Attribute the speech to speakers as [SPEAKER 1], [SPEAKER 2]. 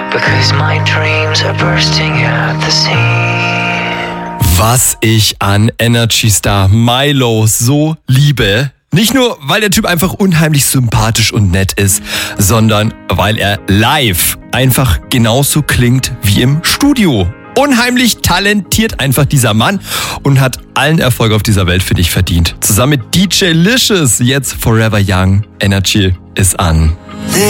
[SPEAKER 1] because my dreams are bursting at the seams.
[SPEAKER 2] Was ich an Energy Star Milo so liebe. Nicht nur, weil der Typ einfach unheimlich sympathisch und nett ist, sondern weil er live einfach genauso klingt wie im Studio. Unheimlich talentiert einfach dieser Mann und hat allen Erfolg auf dieser Welt für dich verdient. Zusammen mit DJ Licious, jetzt Forever Young. Energy ist an.